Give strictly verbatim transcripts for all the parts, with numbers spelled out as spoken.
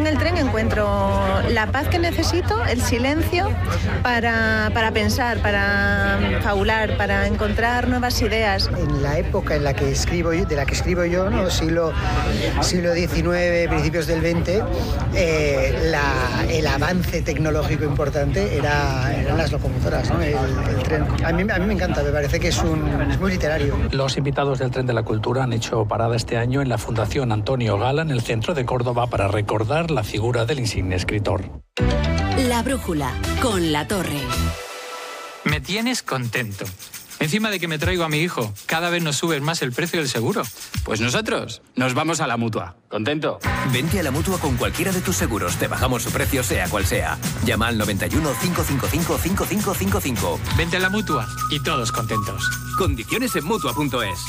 en el tren encuentro la paz que necesito, el silencio para, para pensar, para fabular, para encontrar nuevas ideas. En la época en la que escribo, de la que escribo yo, ¿no? siglo, siglo diecinueve, principios del veinte, eh, la, el avance tecnológico importante era, eran las locomotoras, ¿no? el, el tren. A mí, a mí me encanta, me parece que es, un, es muy literario. Los invitados del Tren de la Cultura han hecho parada este año en la Fundación Antonio Gala, en el centro de Córdoba, para recordar la figura del insigne escritor. La brújula, con La Torre. Me tienes contento. Encima de que me traigo a mi hijo, cada vez nos suben más el precio del seguro. Pues nosotros nos vamos a la Mutua. ¿Contento? Vente a la Mutua con cualquiera de tus seguros. Te bajamos su precio sea cual sea. Llama al noventa y uno, cinco cinco cinco, cinco cinco cinco cinco. Vente a la Mutua y todos contentos. Condiciones en Mutua punto es.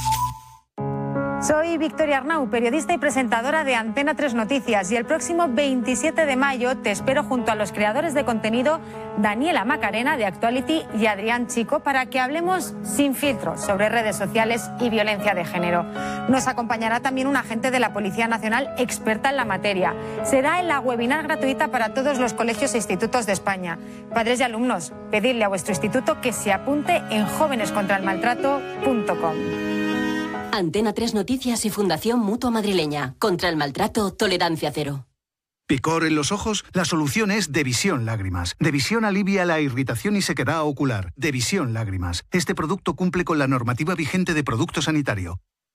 Soy Victoria Arnau, periodista y presentadora de Antena tres Noticias, y el próximo veintisiete de mayo te espero junto a los creadores de contenido Daniela Macarena de Actuality y Adrián Chico para que hablemos sin filtros sobre redes sociales y violencia de género. Nos acompañará también un agente de la Policía Nacional experta en la materia. Será en la webinar gratuita para todos los colegios e institutos de España. Padres y alumnos, pedidle a vuestro instituto que se apunte en jóvenes contra el maltrato punto com. Antena tres Noticias y Fundación Mutua Madrileña. Contra el maltrato, tolerancia cero. ¿Picor en los ojos? La solución es Devisión Lágrimas. Devisión alivia la irritación y sequedad ocular. Devisión Lágrimas. Este producto cumple con la normativa vigente de producto sanitario.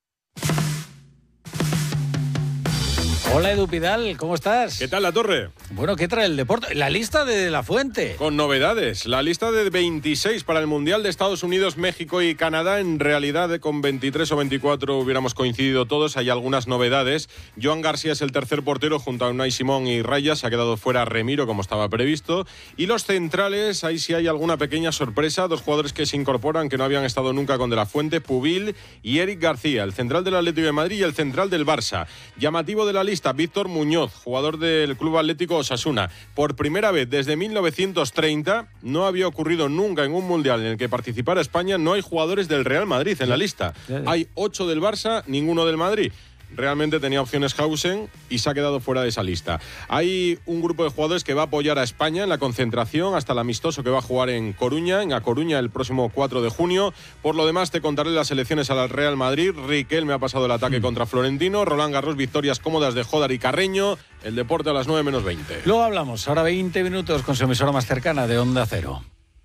Hola Edu Pidal, ¿cómo estás? ¿Qué tal, La Torre? Bueno, ¿qué trae el deporte? La lista de La Fuente. Con novedades. La lista de veintiséis para el Mundial de Estados Unidos, México y Canadá. En realidad, con veintitrés o veinticuatro hubiéramos coincidido todos. Hay algunas novedades. Joan García es el tercer portero junto a Unai Simón y Raya. Se ha quedado fuera Remiro, como estaba previsto. Y los centrales, ahí sí hay alguna pequeña sorpresa. Dos jugadores que se incorporan, que no habían estado nunca con De La Fuente, Pubil y Eric García, el central del Atlético de Madrid y el central del Barça. Llamativo de la lista, Víctor Muñoz, jugador del Club Atlético Osasuna. Por primera vez desde mil novecientos treinta, no había ocurrido nunca en un mundial en el que participara España, no hay jugadores del Real Madrid en la lista. Hay ocho del Barça, ninguno del Madrid. Realmente tenía opciones Hausen y se ha quedado fuera de esa lista. Hay un grupo de jugadores que va a apoyar a España en la concentración hasta el amistoso que va a jugar en Coruña, en A Coruña, el próximo cuatro de junio. Por lo demás, te contaré las elecciones al Real Madrid. Riquelme ha pasado el ataque mm. contra Florentino. Roland Garros, victorias cómodas de Jodar y Carreño. El deporte a las nueve menos veinte. Luego hablamos, ahora veinte minutos con su emisora más cercana de Onda Cero.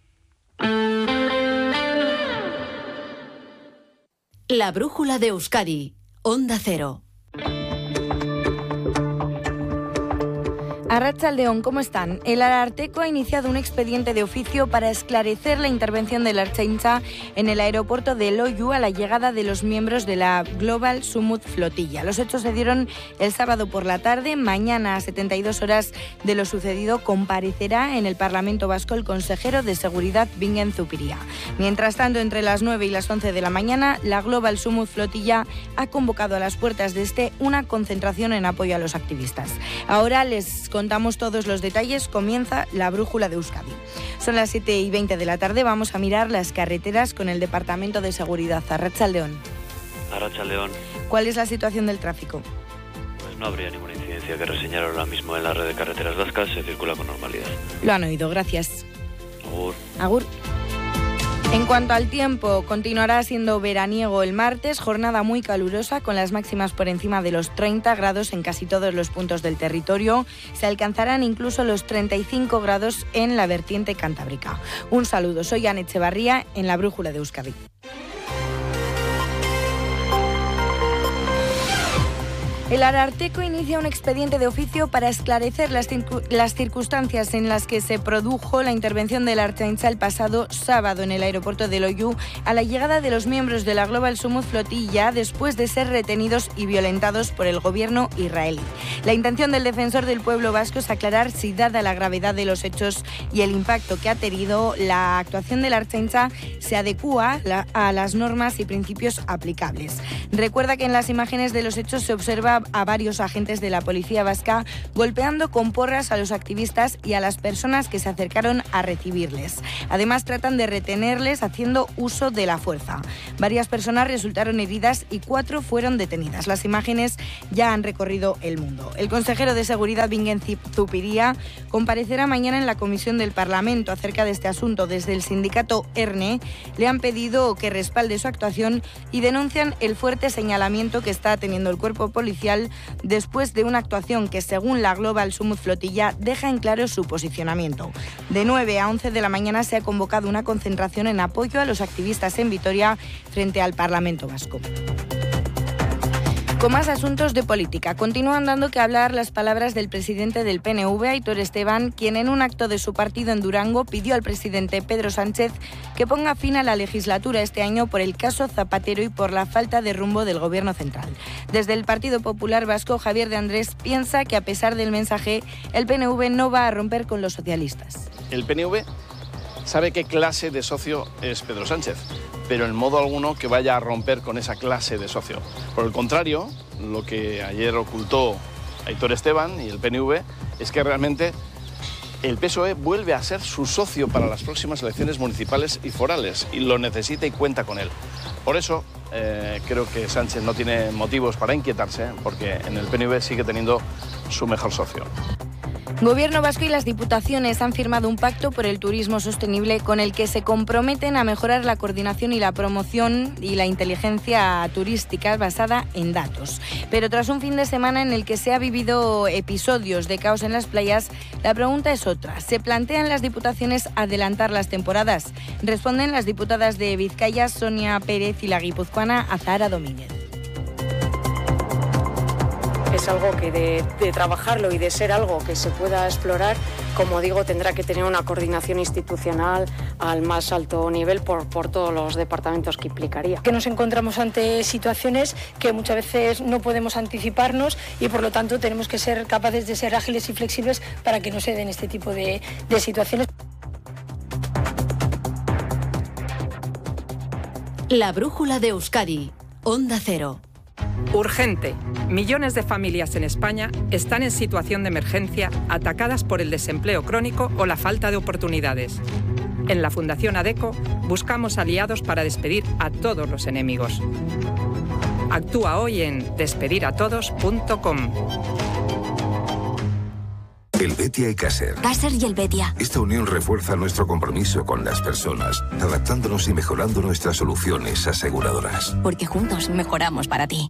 La brújula de Euskadi. Onda Cero. Arratsaldeon, ¿cómo están? El Ararteko ha iniciado un expediente de oficio para esclarecer la intervención de la Ertzaintza en el aeropuerto de Loiu a la llegada de los miembros de la Global Summit Flotilla. Los hechos se dieron el sábado por la tarde. Mañana, a setenta y dos horas de lo sucedido, comparecerá en el Parlamento Vasco el consejero de Seguridad, Bingen Zupiria. Mientras tanto, entre las nueve y las once de la mañana, la Global Summit Flotilla ha convocado a las puertas de este una concentración en apoyo a los activistas. Ahora les contamos todos los detalles. Comienza la brújula de Euskadi. Son las siete y veinte de la tarde. Vamos a mirar las carreteras con el Departamento de Seguridad. Arratsaldeon. Arratsaldeon. ¿Cuál es la situación del tráfico? Pues no habría ninguna incidencia que reseñar ahora mismo en la red de carreteras vascas. Se circula con normalidad. Lo han oído. Gracias. Agur. Agur. En cuanto al tiempo, continuará siendo veraniego el martes, jornada muy calurosa con las máximas por encima de los treinta grados en casi todos los puntos del territorio. Se alcanzarán incluso los treinta y cinco grados en la vertiente cantábrica. Un saludo, soy Ana Echevarría en la Brújula de Euskadi. El Ararteko inicia un expediente de oficio para esclarecer las, circu- las circunstancias en las que se produjo la intervención de la Ertzaintza el pasado sábado en el aeropuerto de Loiu a la llegada de los miembros de la Global Summit Flotilla después de ser retenidos y violentados por el gobierno israelí. La intención del defensor del pueblo vasco es aclarar si, dada la gravedad de los hechos y el impacto que ha tenido, la actuación de la Ertzaintza se adecúa la, a las normas y principios aplicables. Recuerda que en las imágenes de los hechos se observa a, a varios agentes de la policía vasca golpeando con porras a los activistas y a las personas que se acercaron a recibirles. Además, tratan de retenerles haciendo uso de la fuerza. Varias personas resultaron heridas y cuatro fueron detenidas. Las imágenes ya han recorrido el mundo. El consejero de Seguridad, Bingen Zupiria, comparecerá mañana en la comisión del Parlamento acerca de este asunto. Desde el sindicato ERNE le han pedido que respalde su actuación y denuncian el fuerte señalamiento que está teniendo el cuerpo policial después de una actuación que, según la Global Summit Flotilla, deja en claro su posicionamiento. De nueve a once de la mañana se ha convocado una concentración en apoyo a los activistas en Vitoria frente al Parlamento Vasco. Con más asuntos de política, continúan dando que hablar las palabras del presidente del P N V, Aitor Esteban, quien en un acto de su partido en Durango pidió al presidente Pedro Sánchez que ponga fin a la legislatura este año por el caso Zapatero y por la falta de rumbo del Gobierno central. Desde el Partido Popular Vasco, Javier de Andrés piensa que a pesar del mensaje, el P N V no va a romper con los socialistas. El P N V sabe qué clase de socio es Pedro Sánchez, pero en modo alguno que vaya a romper con esa clase de socio. Por el contrario, lo que ayer ocultó Aitor Esteban y el P N V es que realmente el P S O E vuelve a ser su socio para las próximas elecciones municipales y forales, y lo necesita y cuenta con él. Por eso eh, creo que Sánchez no tiene motivos para inquietarse, porque en el P N V sigue teniendo su mejor socio. Gobierno vasco y las diputaciones han firmado un pacto por el turismo sostenible con el que se comprometen a mejorar la coordinación y la promoción y la inteligencia turística basada en datos. Pero tras un fin de semana en el que se ha vivido episodios de caos en las playas, la pregunta es otra. ¿Se plantean las diputaciones adelantar las temporadas? Responden las diputadas de Vizcaya, Sonia Pérez, y la guipuzcoana Azahara Domínguez. Es algo que de, de trabajarlo y de ser algo que se pueda explorar, como digo, tendrá que tener una coordinación institucional al más alto nivel por, por todos los departamentos que implicaría. Que nos encontramos ante situaciones que muchas veces no podemos anticiparnos y por lo tanto tenemos que ser capaces de ser ágiles y flexibles para que no se den este tipo de, de situaciones. La brújula de Euskadi, Onda Cero. Urgente. Millones de familias en España están en situación de emergencia, atacadas por el desempleo crónico o la falta de oportunidades. En la Fundación ADECO buscamos aliados para despedir a todos los enemigos. Actúa hoy en despediratodos punto com. El Betia y Caser. Caser y el Betia. Esta unión refuerza nuestro compromiso con las personas, adaptándonos y mejorando nuestras soluciones aseguradoras. Porque juntos mejoramos para ti.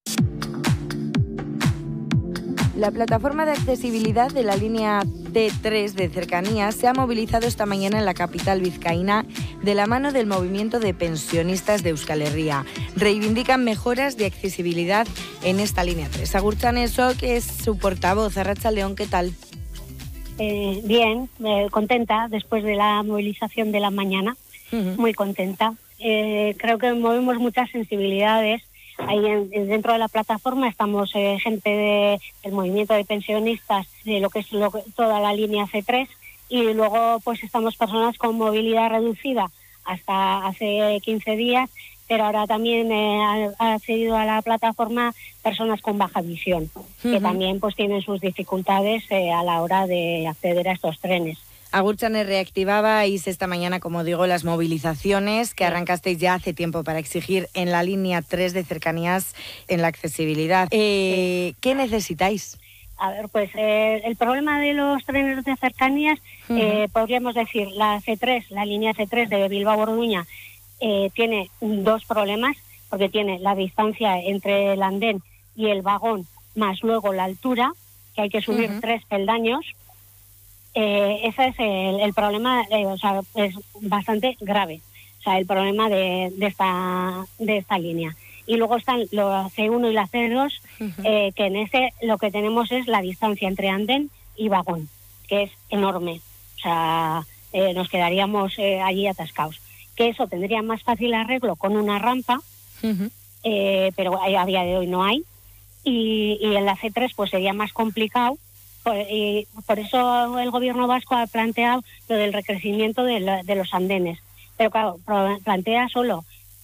La plataforma de accesibilidad de la línea T tres de cercanías se ha movilizado esta mañana en la capital vizcaína de la mano del movimiento de pensionistas de Euskal Herria. Reivindican mejoras de accesibilidad en esta línea tres. Agurtzane Sok es su portavoz. Arratsaldeon, ¿qué tal? Eh, bien, eh, contenta después de la movilización de la mañana, uh-huh. Muy contenta. Eh, creo que movemos muchas sensibilidades. Ahí en, dentro de la plataforma estamos eh, gente de, del movimiento de pensionistas de lo que es lo, toda la línea C tres, y luego pues estamos personas con movilidad reducida hasta hace quince días, pero ahora también eh, ha accedido a la plataforma personas con baja visión, uh-huh. que también pues tienen sus dificultades eh, a la hora de acceder a estos trenes. Agurtzane, reactivabais esta mañana, como digo, las movilizaciones que arrancasteis ya hace tiempo para exigir en la línea tres de cercanías en la accesibilidad. Eh, ¿Qué necesitáis? A ver, pues eh, el problema de los trenes de cercanías, uh-huh. eh, podríamos decir, la C tres, la línea C tres de Bilbao-Orduña, eh, tiene dos problemas, porque tiene la distancia entre el andén y el vagón, más luego la altura, que hay que subir uh-huh. tres peldaños. Eh, ese es el, el problema, eh, o sea, es bastante grave, o sea, el problema de, de esta de esta línea. Y luego están la C uno y la C dos, uh-huh. eh, que en ese lo que tenemos es la distancia entre andén y vagón, que es enorme, o sea, eh, nos quedaríamos eh, allí atascados. Que eso tendría más fácil arreglo con una rampa, uh-huh. eh, pero a día de hoy no hay, y, y en la C tres pues sería más complicado. Por, y por eso el gobierno vasco ha planteado lo del recrecimiento de, la, de los andenes. Pero claro, plantea solo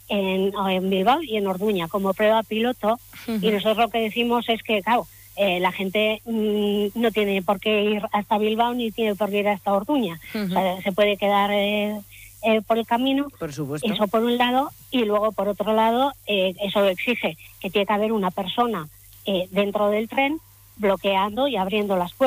en, en Bilbao y en Orduña como prueba piloto. Uh-huh. Y nosotros lo que decimos es que, claro, eh, la gente mmm, no tiene por qué ir hasta Bilbao ni tiene por qué ir hasta Orduña. Uh-huh. O sea, se puede quedar eh, eh, por el camino, por supuesto. Eso por un lado, y luego por otro lado, eh, eso exige que tiene que haber una persona eh, dentro del tren bloqueando y abriendo las puertas.